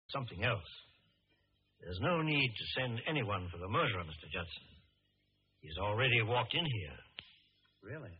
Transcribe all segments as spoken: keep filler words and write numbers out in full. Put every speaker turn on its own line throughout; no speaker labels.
something else. There's no need to send anyone for the murderer, Mister Judson. He's already walked in here.
Really?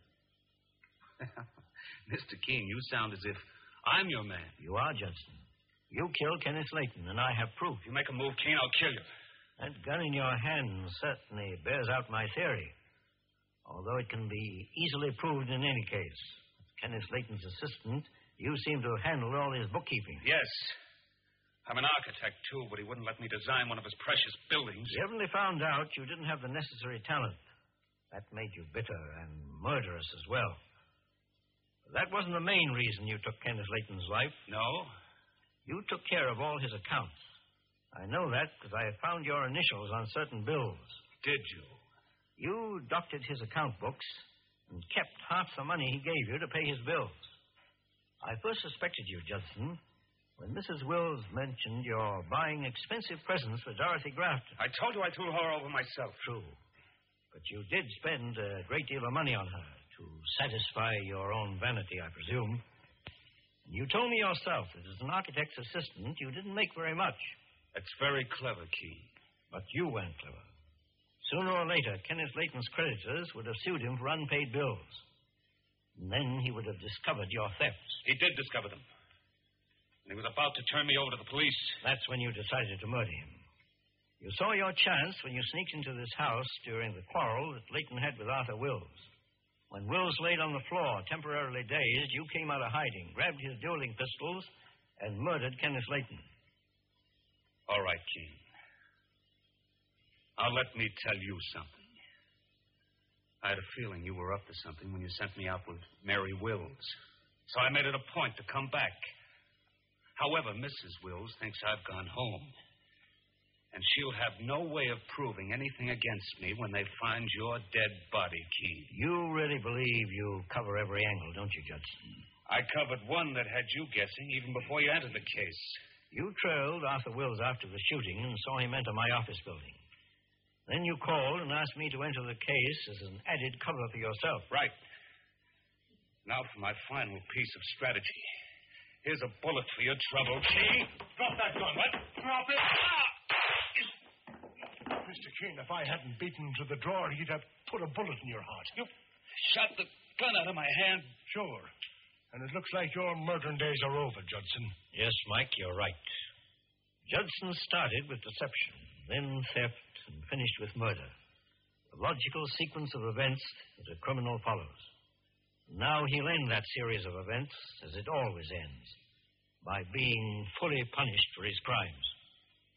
Mister Keene, you sound as if I'm your man.
You are, Judson. You killed Kenneth Layton, and I have proof.
If you make a move, Keene, I'll kill you.
That gun in your hand certainly bears out my theory. Although it can be easily proved in any case. As Kenneth Layton's assistant, you seem to have handled all his bookkeeping.
Yes. I'm an architect, too, but he wouldn't let me design one of his precious buildings.
He evidently found out you didn't have the necessary talent. That made you bitter and murderous as well. But that wasn't the main reason you took Kenneth Layton's life.
No?
You took care of all his accounts. I know that because I found your initials on certain bills.
Did you?
You doctored his account books and kept half the money he gave you to pay his bills. I first suspected you, Judson, when Missus Wills mentioned your buying expensive presents for Dorothy Grafton.
I told you I threw her over myself.
True. But you did spend a great deal of money on her to satisfy your own vanity, I presume. And you told me yourself that as an architect's assistant, you didn't make very much.
That's very clever, Keene.
But you weren't clever. Sooner or later, Kenneth Layton's creditors would have sued him for unpaid bills. And then he would have discovered your thefts.
He did discover them. And he was about to turn me over to the police.
That's when you decided to murder him. You saw your chance when you sneaked into this house during the quarrel that Layton had with Arthur Wills. When Wills laid on the floor, temporarily dazed, you came out of hiding, grabbed his dueling pistols, and murdered Kenneth Layton.
All right, Keene. Now let me tell you something. I had a feeling you were up to something when you sent me out with Mary Wills. So I made it a point to come back. However, Missus Wills thinks I've gone home. And she'll have no way of proving anything against me when they find your dead body, Keene.
You really believe you cover every angle, don't you, Judson?
I covered one that had you guessing even before you entered the case.
You trailed Arthur Wills after the shooting and saw him enter my office building. Then you called and asked me to enter the case as an added cover for yourself.
Right. Now for my final piece of strategy. Here's a bullet for your trouble, Keene. Drop that gun. What? Drop it. Ah!
Mister Keene, if I hadn't beaten him to the drawer, he'd have put a bullet in your heart.
You shot the gun out of my hand.
Sure. And it looks like your murdering days are over, Judson.
Yes, Mike, you're right. Judson started with deception, then theft, and finished with murder. A logical sequence of events that a criminal follows. Now he'll end that series of events, as it always ends, by being fully punished for his crimes.